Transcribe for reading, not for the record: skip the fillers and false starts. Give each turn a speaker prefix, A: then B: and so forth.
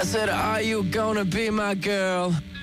A: I said, are you gonna be my girl?